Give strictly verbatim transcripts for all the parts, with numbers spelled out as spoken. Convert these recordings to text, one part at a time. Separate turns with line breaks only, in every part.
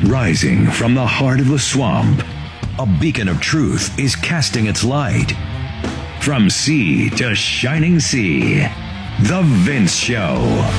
Rising from the heart of the swamp, a beacon of truth is casting its light. From sea to shining sea, The Vince Show.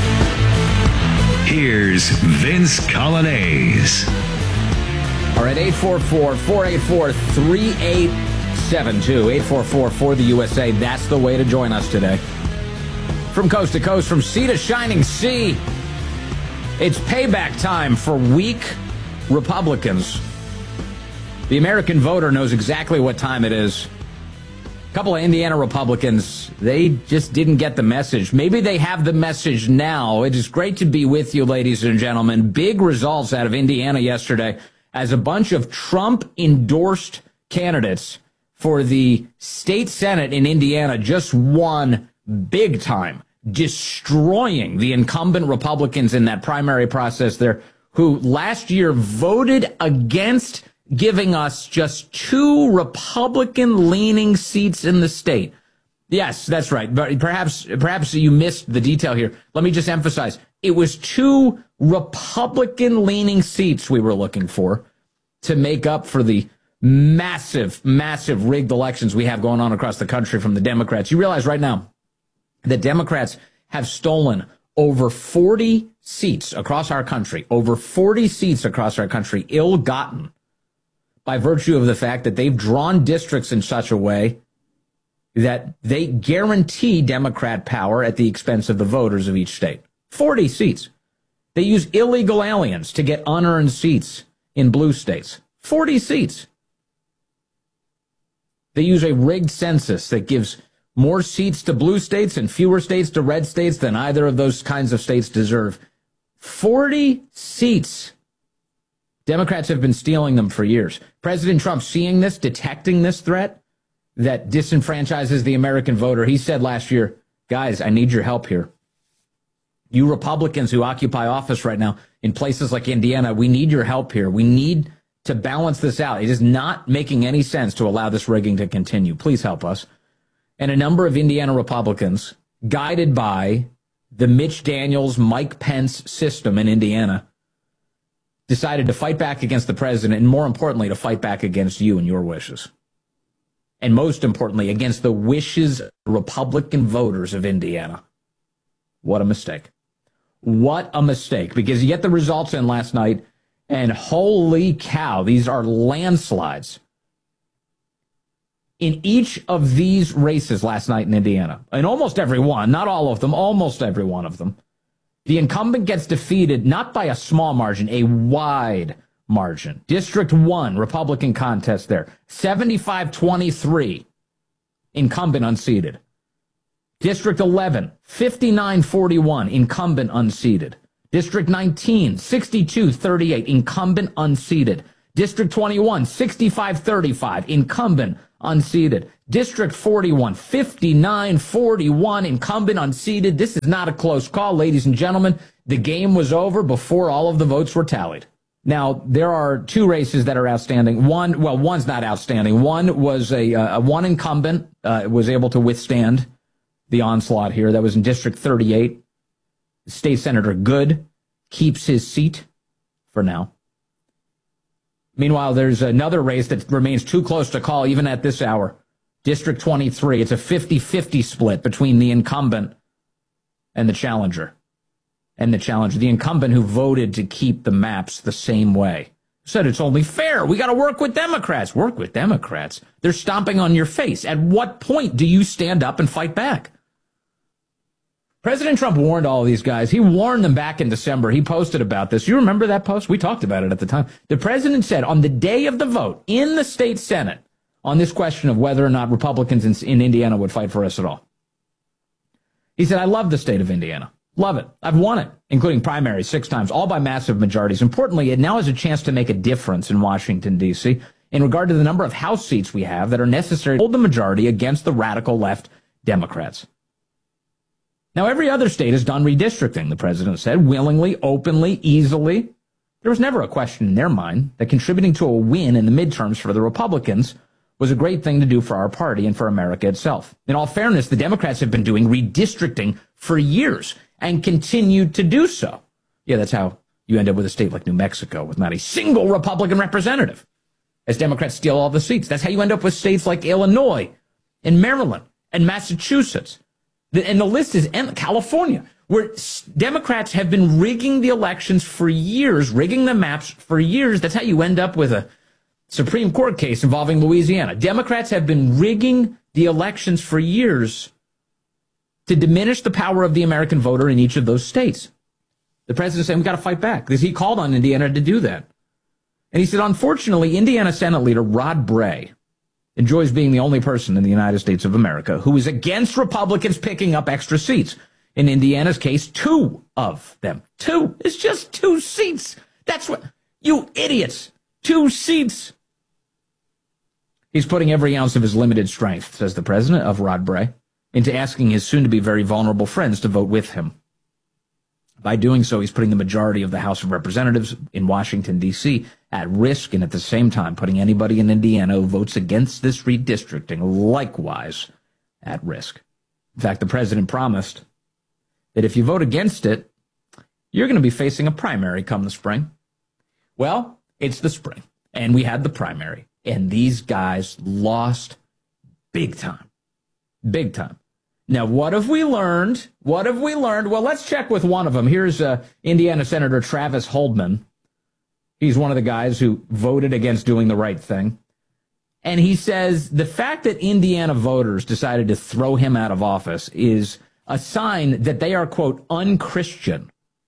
Here's Vince Coglianese.
All right, eight four four, four eight four, three eight seven two, eight four four for the U S A. That's the way to join us today. From coast to coast, from sea to shining sea, it's payback time for weak Republicans. The American voter knows exactly what time it is. A couple of Indiana Republicans, they just didn't get the message. Maybe they have the message now. It is great to be with you, ladies and gentlemen. Big results out of Indiana yesterday as a bunch of Trump-endorsed candidates for the state Senate in Indiana just won big time, destroying the incumbent Republicans in that primary process there, who last year voted against giving us just two Republican-leaning seats in the state. Yes, that's right. But perhaps, perhaps you missed the detail here. Let me just emphasize. It was two Republican-leaning seats we were looking for to make up for the massive, massive rigged elections we have going on across the country from the Democrats. You realize right now that Democrats have stolen over forty seats across our country, over forty seats across our country, ill-gotten by virtue of the fact that they've drawn districts in such a way that they guarantee Democrat power at the expense of the voters of each state. forty seats. They use illegal aliens to get unearned seats in blue states. forty seats. They use a rigged census that gives more seats to blue states and fewer states to red states than either of those kinds of states deserve. forty seats. Democrats have been stealing them for years. President Trump, seeing this, detecting this threat that disenfranchises the American voter, he said last year, guys, I need your help here. You Republicans who occupy office right now in places like Indiana, we need your help here. We need to balance this out. It is not making any sense to allow this rigging to continue. Please help us. And a number of Indiana Republicans, guided by the Mitch Daniels, Mike Pence system in Indiana, decided to fight back against the president and, more importantly, to fight back against you and your wishes. And most importantly, against the wishes of Republican voters of Indiana. What a mistake. What a mistake. Because you get the results in last night, and holy cow, these are landslides. In each of these races last night in Indiana, in almost every one, not all of them, almost every one of them, the incumbent gets defeated not by a small margin, a wide margin. District one, Republican contest there, seventy-five twenty-three, incumbent unseated. District eleven, fifty-nine forty-one, incumbent unseated. District nineteen, sixty-two thirty-eight, incumbent unseated. District twenty-one, sixty-five thirty-five, incumbent unseated. District forty-one, fifty-nine forty-one, incumbent unseated. This is not a close call, ladies and gentlemen. The game was over before all of the votes were tallied. Now, there are two races that are outstanding. One, well, one's not outstanding. One was a, a one incumbent uh, was able to withstand the onslaught here. That was in District thirty-eight. State Senator Good keeps his seat for now. Meanwhile, there's another race that remains too close to call even at this hour. District twenty-three. It's a fifty-fifty split between the incumbent and the challenger. And the challenger, the incumbent who voted to keep the maps the same way, said it's only fair. We got to work with Democrats. Work with Democrats. They're stomping on your face. At what point do you stand up and fight back? President Trump warned all of these guys. He warned them back in December. He posted about this. You remember that post? We talked about it at the time. The president said on the day of the vote in the state Senate on this question of whether or not Republicans in, in Indiana would fight for us at all. He said, I love the state of Indiana. Love it. I've won it, including primaries six times, all by massive majorities. Importantly, it now has a chance to make a difference in Washington, D C in regard to the number of House seats we have that are necessary to hold the majority against the radical left Democrats. Now, every other state has done redistricting, the president said, willingly, openly, easily. There was never a question in their mind that contributing to a win in the midterms for the Republicans was a great thing to do for our party and for America itself. In all fairness, the Democrats have been doing redistricting for years and continue to do so. Yeah, that's how You end up with a state like New Mexico with not a single Republican representative as Democrats steal all the seats. That's how you end up with states like Illinois and Maryland and Massachusetts. And the list is endless. California, where Democrats have been rigging the elections for years, rigging the maps for years. That's how you end up with a Supreme Court case involving Louisiana. Democrats have been rigging the elections for years to diminish the power of the American voter in each of those states. The president said, we've got to fight back, because he called on Indiana to do that. And he said, unfortunately, Indiana Senate Leader Rod Bray enjoys being the only person in the United States of America who is against Republicans picking up extra seats. In Indiana's case, two of them. Two. It's just two seats. That's what, you idiots. Two seats. He's putting every ounce of his limited strength, says the president of Rod Bray, into asking his soon-to-be very vulnerable friends to vote with him. By doing so, he's putting the majority of the House of Representatives in Washington, D C at risk, and at the same time putting anybody in Indiana who votes against this redistricting likewise at risk. In fact, the president promised that if you vote against it, you're going to be facing a primary come the spring. Well, it's the spring, and we had the primary, and these guys lost big time. Big time. Now, what have we learned? What have we learned? Well, let's check with one of them. Here's uh, Indiana Senator Travis Holdman. He's one of the guys who voted against doing the right thing. And he says the fact that Indiana voters decided to throw him out of office is a sign that they are, quote, unchristian.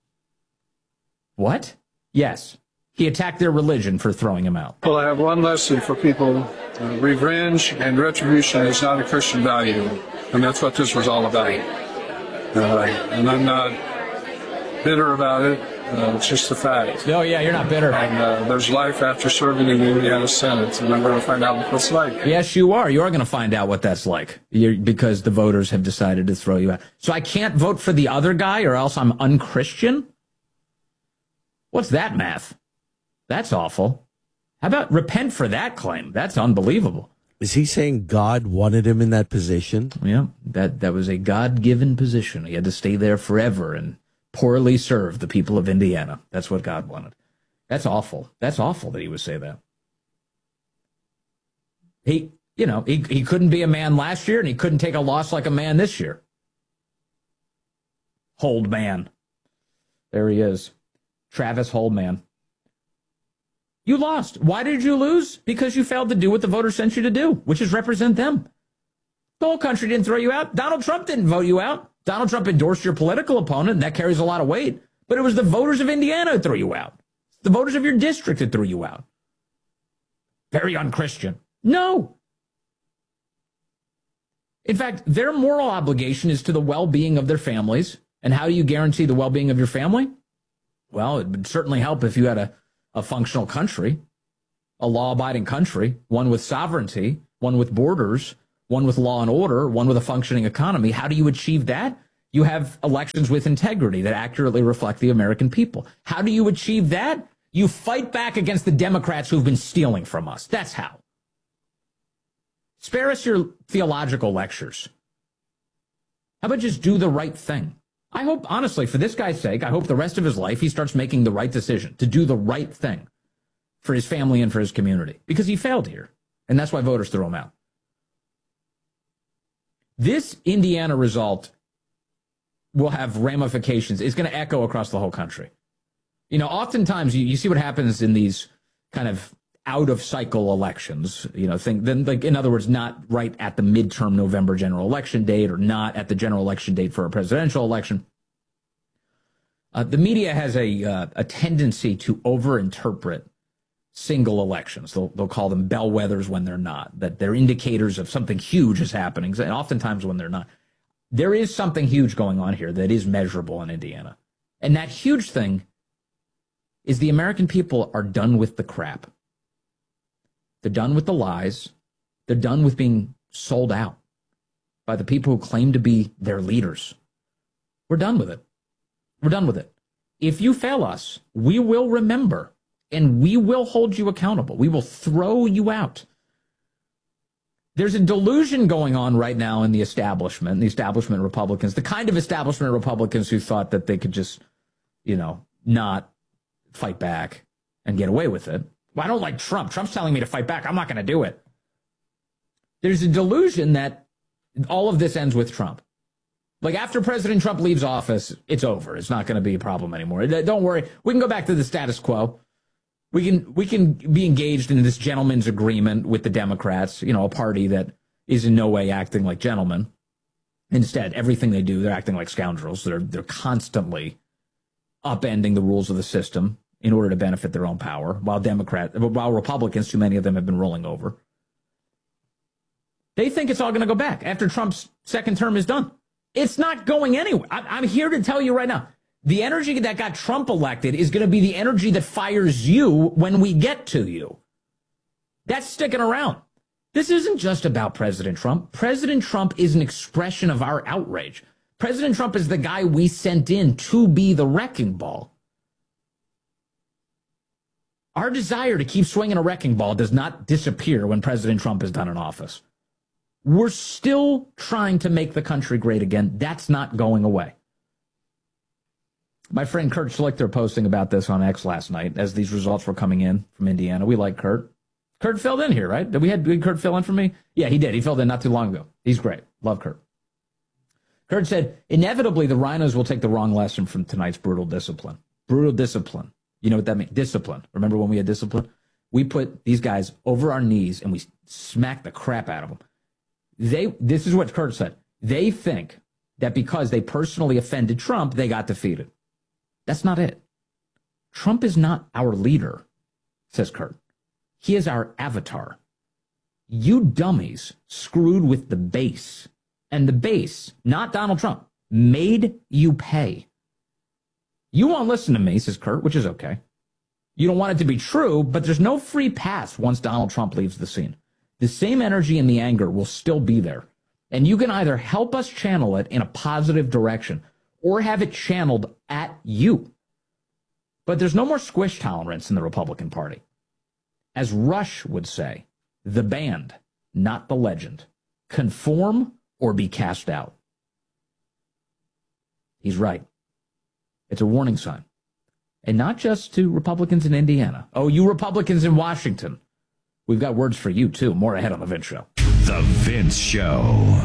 What? Yes. He attacked their religion for throwing him out.
Well, I have one lesson for people. Uh, revenge and retribution is not a Christian value. And that's what this was all about. Uh, and I'm not bitter about it. Uh, it's just a fact.
No, yeah, you're not bitter.
And uh, there's life after serving in the Indiana Senate, and I'm going to find out what it's like.
Yes, you are. You are going to find out what that's like You're, because the voters have decided to throw you out. So I can't vote for the other guy or else I'm unchristian? What's that math? That's awful. How about repent for that claim? That's unbelievable.
Is he saying God wanted him in that position?
Yeah, that, that was a God-given position. He had to stay there forever and poorly serve the people of Indiana. That's what God wanted. That's awful. That's awful that he would say that. He, you know, he, he couldn't be a man last year, and he couldn't take a loss like a man this year. Holdman. There he is. Travis Holdman. You lost. Why did you lose? Because you failed to do what the voters sent you to do, which is represent them. The whole country didn't throw you out. Donald Trump didn't vote you out. Donald Trump endorsed your political opponent, and that carries a lot of weight. But it was the voters of Indiana who threw you out. The voters of your district that threw you out. Very unchristian. No. In fact, their moral obligation is to the well-being of their families. And how do you guarantee the well-being of your family? Well, it would certainly help if you had a A functional country, a law-abiding country, one with sovereignty, one with borders, one with law and order, one with a functioning economy. How do you achieve that? You have elections with integrity that accurately reflect the American people. How do you achieve that? You fight back against the Democrats who've been stealing from us. That's how. Spare us your theological lectures. How about just do the right thing? I hope, honestly, for this guy's sake, I hope the rest of his life he starts making the right decision to do the right thing for his family and for his community, because he failed here, and that's why voters threw him out. This Indiana result will have ramifications. It's going to echo across the whole country. You know, oftentimes you, you see what happens in these kind of out-of-cycle elections, you know, think, then, like, in other words, not right at the midterm November general election date or not at the general election date for a presidential election. Uh, the media has a uh, a tendency to overinterpret single elections. They'll, they'll call them bellwethers when they're not, that they're indicators of something huge is happening, and oftentimes when they're not. There is something huge going on here that is measurable in Indiana. And that huge thing is the American people are done with the crap. They're done with the lies. They're done with being sold out by the people who claim to be their leaders. We're done with it. We're done with it. If you fail us, we will remember, and we will hold you accountable. We will throw you out. There's a delusion going on right now in the establishment, the establishment Republicans, the kind of establishment Republicans who thought that they could just, you know, not fight back and get away with it. Well, I don't like Trump. Trump's telling me to fight back. I'm not going to do it. There's a delusion that all of this ends with Trump. Like after President Trump leaves office, it's over. It's not going to be a problem anymore. Don't worry. We can go back to the status quo. We can we can be engaged in this gentleman's agreement with the Democrats, you know, a party that is in no way acting like gentlemen. Instead, everything they do, they're acting like scoundrels. They're they're constantly upending the rules of the system in order to benefit their own power, while Democrat, while Republicans, too many of them have been rolling over. They think it's all going to go back after Trump's second term is done. It's not going anywhere. I'm here to tell you right now, the energy that got Trump elected is going to be the energy that fires you when we get to you. That's sticking around. This isn't just about President Trump. President Trump is an expression of our outrage. President Trump is the guy we sent in to be the wrecking ball. Our desire to keep swinging a wrecking ball does not disappear when President Trump is done in office. We're still trying to make the country great again. That's not going away. My friend Kurt Schlichter posting about this on X last night as these results were coming in from Indiana. We like Kurt. Kurt filled in here, right? Did we had did Kurt fill in for me? Yeah, he did. He filled in not too long ago. He's great. Love Kurt. Kurt said, inevitably, the rhinos will take the wrong lesson from tonight's brutal discipline. Brutal discipline. You know what that means? Discipline. Remember when we had discipline? We put these guys over our knees and we smacked the crap out of them. They, this is what Kurt said. They think that because they personally offended Trump, they got defeated. That's not it. Trump is not our leader, says Kurt. He is our avatar. You dummies screwed with the base. And the base, not Donald Trump, made you pay. You won't listen to me, says Kurt, which is okay. You don't want it to be true, but there's no free pass once Donald Trump leaves the scene. The same energy and the anger will still be there. And you can either help us channel it in a positive direction or have it channeled at you. But there's no more squish tolerance in the Republican Party. As Rush would say, the band, not the legend. Conform or be cast out. He's right. It's a warning sign. And not just to Republicans in Indiana. Oh, you Republicans in Washington. We've got words for you, too. More ahead on The Vince Show.
The Vince Show.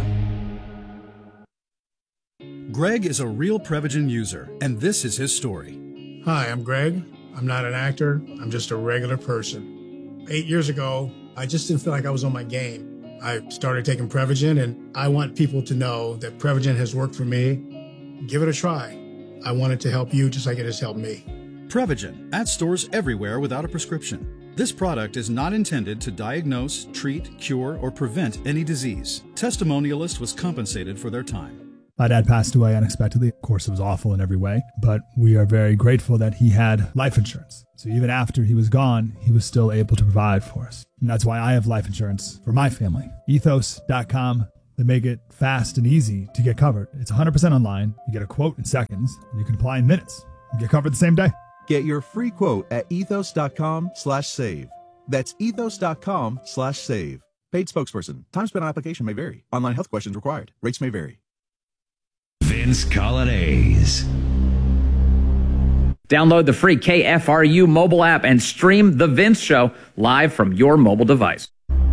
Greg is a real Prevagen user, and this is his story.
Hi, I'm Greg. I'm not an actor. I'm just a regular person. Eight years ago, I just didn't feel like I was on my game. I started taking Prevagen, and I want people to know that Prevagen has worked for me. Give it a try. I want it to help you just like it has helped me.
Prevagen, at stores everywhere without a prescription. This product is not intended to diagnose, treat, cure, or prevent any disease. Testimonialist was compensated for their time.
My dad passed away unexpectedly. Of course, it was awful in every way, but we are very grateful that he had life insurance. So even after he was gone, he was still able to provide for us. And that's why I have life insurance for my family. ethos dot com. They make it fast and easy to get covered. It's one hundred percent online. You get a quote in seconds, and you can apply in minutes. You get covered the same day.
Get your free quote at ethos dot com slash save. That's ethos dot com slash save. Paid spokesperson. Time spent on application may vary. Online health questions required. Rates may vary.
Vince Colonnese.
Download the free K F R U mobile app and stream The Vince Show live from your mobile device.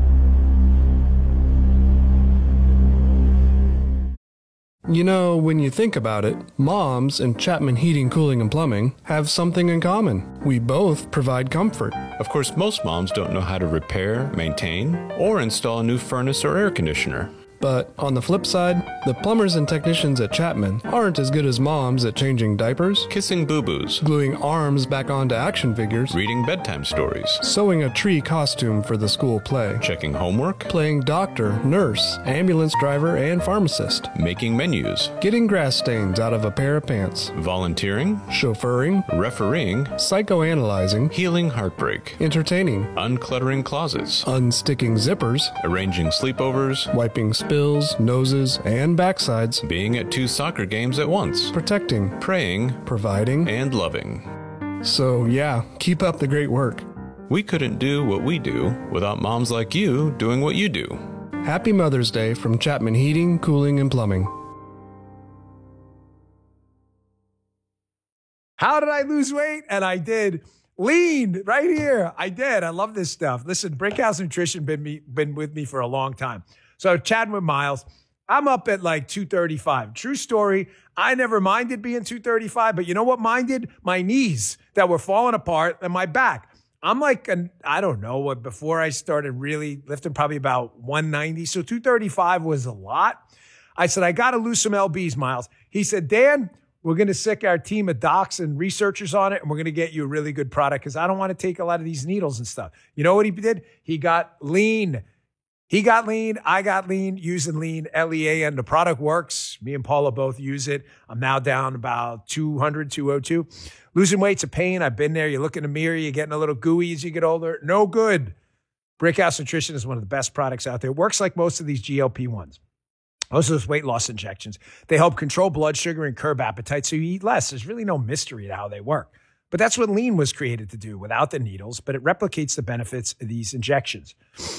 You know, when you think about it, moms and Chapman Heating, Cooling, and Plumbing have something in common. We both provide comfort.
Of course, most moms don't know how to repair, maintain, or install a new furnace or air conditioner.
But on the flip side, the plumbers and technicians at Chapman aren't as good as moms at changing diapers,
kissing boo-boos,
gluing arms back onto action figures,
reading bedtime stories,
sewing a tree costume for the school play,
checking homework,
playing doctor, nurse, ambulance driver, and pharmacist,
making menus,
getting grass stains out of a pair of pants,
volunteering,
chauffeuring,
refereeing,
psychoanalyzing,
healing heartbreak,
entertaining,
uncluttering closets,
unsticking zippers,
arranging sleepovers,
wiping spills, noses, and backsides,
being at two soccer games at once,
protecting,
praying,
providing,
and loving.
So yeah, keep up the great work.
We couldn't do what we do without moms like you doing what you do.
Happy Mother's Day from Chapman Heating, Cooling, and Plumbing.
How did I lose weight? And I did. Lean right here. I did. I love this stuff. Listen, Brickhouse Nutrition been me been with me for a long time. So chatting with Miles, I'm up at like two thirty-five. True story. I never minded being two thirty-five, but you know what minded? My knees that were falling apart and my back. I'm like, an, I don't know what, before I started really lifting, probably about one ninety. So two thirty-five was a lot. I said, I got to lose some L Bs, Miles. He said, Dan, we're going to sick our team of docs and researchers on it, and we're going to get you a really good product because I don't want to take a lot of these needles and stuff. You know what he did? He got lean. He got lean. I got lean using lean, L E A N. The product works. Me and Paula both use it. I'm now down about two hundred, two oh two. Losing weight's a pain. I've been there. You look in the mirror, you're getting a little gooey as you get older. No good. Brickhouse Nutrition is one of the best products out there. It works like most of these G L P ones. Most of those weight loss injections. They help control blood sugar and curb appetite so you eat less. There's really no mystery to how they work. But that's what lean was created to do without the needles, but it replicates the benefits of these injections.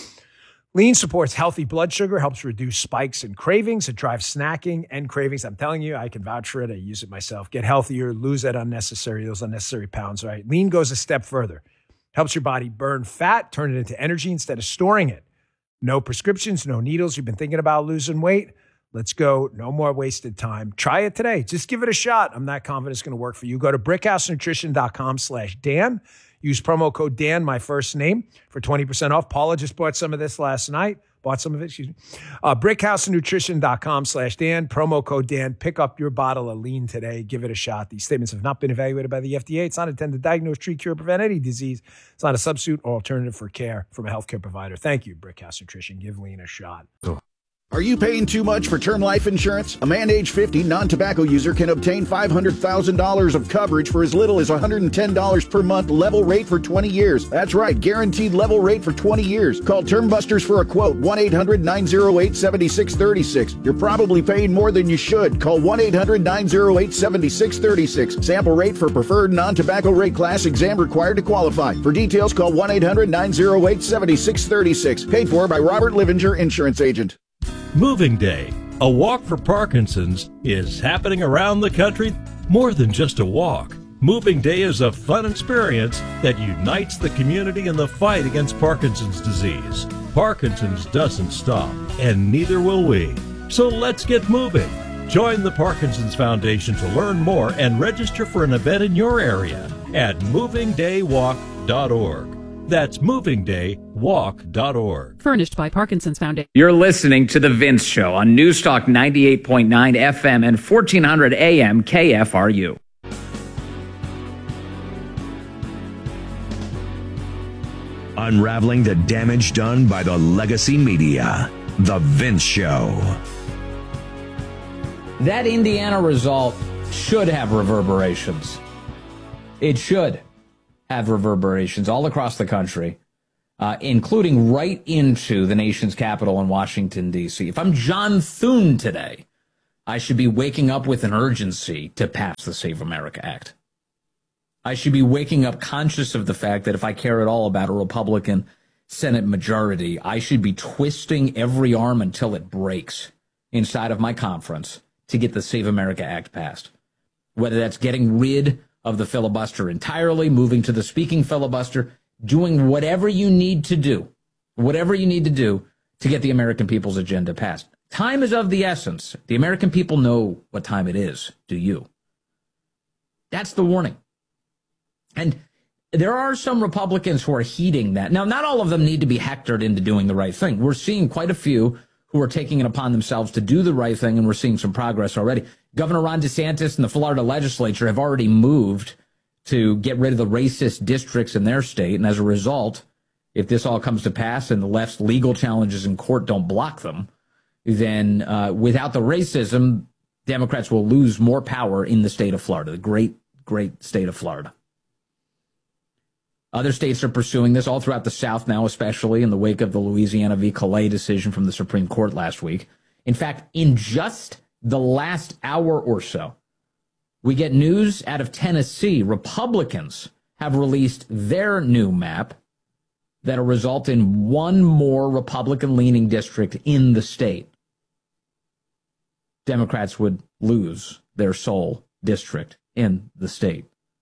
Lean supports healthy blood sugar, helps reduce spikes and cravings. It drives snacking and cravings. I'm telling you, I can vouch for it. I use it myself. Get healthier, lose that unnecessary, those unnecessary pounds, right? Lean goes a step further. Helps your body burn fat, turn it into energy instead of storing it. No prescriptions, no needles. You've been thinking about losing weight? Let's go. No more wasted time. Try it today. Just give it a shot. I'm not confident it's going to work for you. Go to brickhousenutrition.com slash Dan. Use promo code Dan, my first name, for twenty percent off. Paula just bought some of this last night. Bought some of it, excuse me. Uh, brickhousenutrition.com slash Dan. Promo code Dan. Pick up your bottle of lean today. Give it a shot. These statements have not been evaluated by the F D A. It's not intended to diagnose, treat, cure, prevent any disease. It's not a substitute or alternative for care from a healthcare provider. Thank you, Brickhouse Nutrition. Give lean a shot.
Are you paying too much for term life insurance? A man age fifty non-tobacco user can obtain five hundred thousand dollars of coverage for as little as one hundred ten dollars per month, level rate for twenty years. That's right, guaranteed level rate for twenty years. Call Term Busters for a quote, one eight hundred nine oh eight seven six three six. You're probably paying more than you should. Call one eight hundred nine oh eight seven six three six. Sample rate for preferred non-tobacco rate class, exam required to qualify. For details, call one eight hundred nine oh eight seven six three six. Paid for by Robert Livinger, Insurance Agent.
Moving Day, a walk for Parkinson's, is happening around the country. More than just a walk. Moving Day is a fun experience that unites the community in the fight against Parkinson's disease. Parkinson's doesn't stop, and neither will we. So let's get moving. Join the Parkinson's Foundation to learn more and register for an event in your area at moving day walk dot org. That's moving day walk dot org.
Furnished by Parkinson's Foundation.
You're listening to The Vince Show on Newstalk ninety-eight point nine F M and fourteen hundred A M K F R U.
Unraveling the damage done by the legacy media. The Vince Show.
That Indiana result should have reverberations. It should have reverberations all across the country, uh, including right into the nation's capital in Washington, D C. If I'm John Thune today, I should be waking up with an urgency to pass the Save America Act. I should be waking up conscious of the fact that if I care at all about a Republican Senate majority, I should be twisting every arm until it breaks inside of my conference to get the Save America Act passed. Whether that's getting rid of the filibuster entirely, moving to the speaking filibuster, doing whatever you need to do, whatever you need to do to get the American people's agenda passed. Time is of the essence. The American people know what time it is. Do you? That's the warning. And there are some Republicans who are heeding that. Now, not all of them need to be hectored into doing the right thing. We're seeing quite a few who are taking it upon themselves to do the right thing, and we're seeing some progress already. Governor Ron DeSantis and the Florida legislature have already moved to get rid of the racist districts in their state, and as a result, if this all comes to pass and the left's legal challenges in court don't block them, then uh, without the racism, Democrats will lose more power in the state of Florida, the great, great state of Florida. Other states are pursuing this all throughout the South now, especially in the wake of the Louisiana v. Calais decision from the Supreme Court last week. In fact, in just the last hour or so, we get news out of Tennessee. Republicans have released their new map that'll result in one more Republican-leaning district in the state. Democrats would lose their sole district in the state.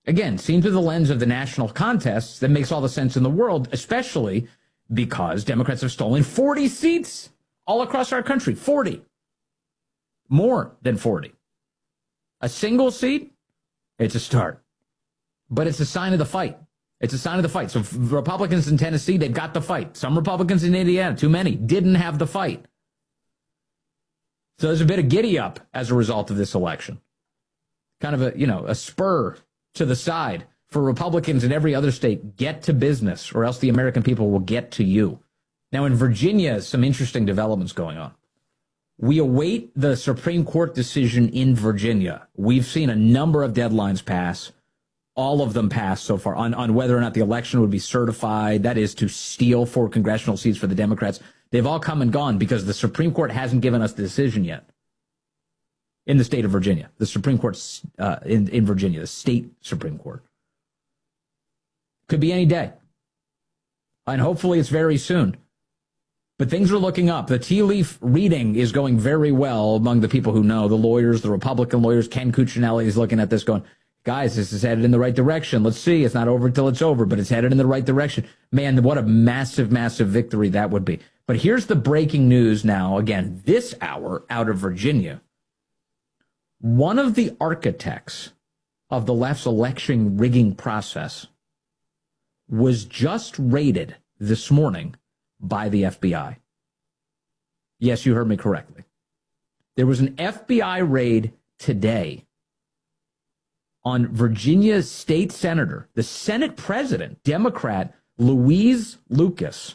Again, seen through the lens of the national contests, that makes all the sense in the world, especially because Democrats have stolen forty seats all across our country. forty. More than forty. A single seat, it's a start. But it's a sign of the fight. It's a sign of the fight. So Republicans in Tennessee, they've got the fight. Some Republicans in Indiana, too many, didn't have the fight. So there's a bit of giddy up as a result of this election. Kind of a, you know, a spur to the side for Republicans in every other state. Get to business, or else the American people will get to you. Now, in Virginia, some interesting developments going on. We await the Supreme Court decision in Virginia. We've seen a number of deadlines pass. All of them passed so far on, on whether or not the election would be certified. That is to steal four congressional seats for the Democrats. They've all come and gone because the Supreme Court hasn't given us the decision yet. In the state of Virginia, the Supreme Court uh, in, in Virginia, the state Supreme Court. Could be any day. And hopefully it's very soon. But things are looking up. The tea leaf reading is going very well among the people who know, the lawyers, the Republican lawyers. Ken Cuccinelli is looking at this going, guys, this is headed in the right direction. Let's see. It's not over until it's over, but it's headed in the right direction. Man, what a massive, massive victory that would be. But here's the breaking news now, again, this hour out of Virginia. One of the architects of the left's election rigging process was just raided this morning by the F B I. Yes, you heard me correctly. There was an F B I raid today on Virginia's state senator, the Senate president, Democrat Louise Lucas.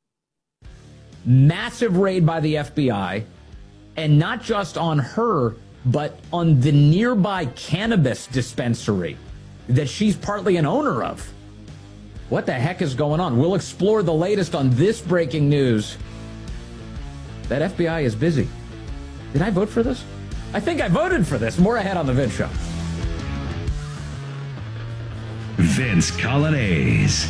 Massive raid by the F B I, and not just on her, but on the nearby cannabis dispensary that she's partly an owner of. What the heck is going on? We'll explore the latest on this breaking news. That F B I is busy. Did I vote for this? I think I voted for this. More ahead on The Vince Show.
Vince Coglianese.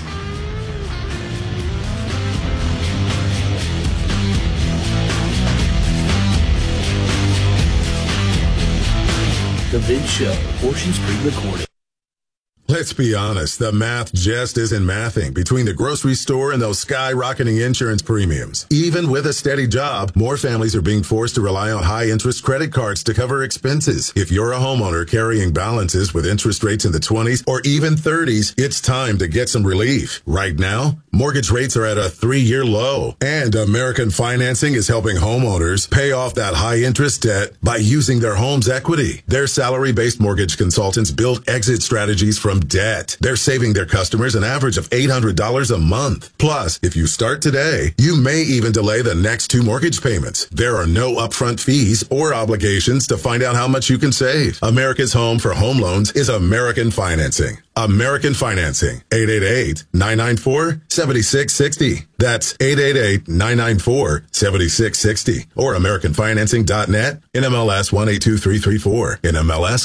The Vince Show, portions pre-recorded.
Let's be honest, the math just isn't mathing between the grocery store and those skyrocketing insurance premiums. Even with a steady job, more families are being forced to rely on high-interest credit cards to cover expenses. If you're a homeowner carrying balances with interest rates in the twenties or even thirties, it's time to get some relief. Right now, mortgage rates are at a three-year low, and American Financing is helping homeowners pay off that high-interest debt by using their home's equity. Their salary-based mortgage consultants build exit strategies from debt. They're saving their customers an average of eight hundred dollars a month. Plus, if you start today, you may even delay the next two mortgage payments. There are no upfront fees or obligations to find out how much you can save. America's home for home loans is American Financing. American Financing. eight eight eight, nine nine four, seven six six zero. That's eight eight eight, nine nine four, seven six six zero. Or American Financing dot net. N M L S one eight two three three four. N M L S